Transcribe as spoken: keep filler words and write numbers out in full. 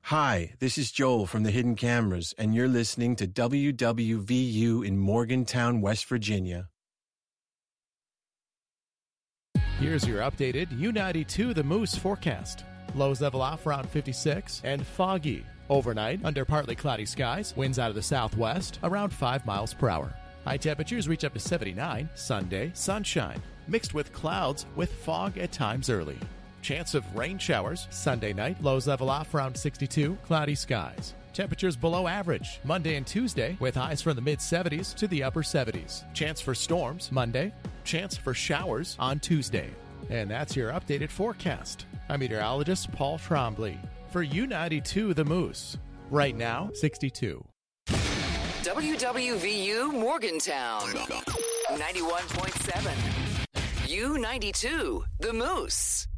Hi, this is Joel from the Hidden Cameras, and you're listening to W W V U in Morgantown, West Virginia. Here's your updated U ninety-two The Moose forecast. Lows level off around fifty-six and foggy. Overnight, under partly cloudy skies, winds out of the southwest around five miles per hour. High temperatures reach up to seventy-nine. Sunday, sunshine, mixed with clouds with fog at times early. Chance of rain showers. Sunday night, lows level off around sixty-two, cloudy skies. Temperatures below average. Monday and Tuesday, with highs from the mid-seventies to the upper seventies. Chance for storms Monday. Chance for showers on Tuesday. And that's your updated forecast. I'm meteorologist Paul Trombley for U ninety-two The Moose. Right now, sixty-two. W W V U Morgantown, ninety-one point seven. U ninety-two The Moose.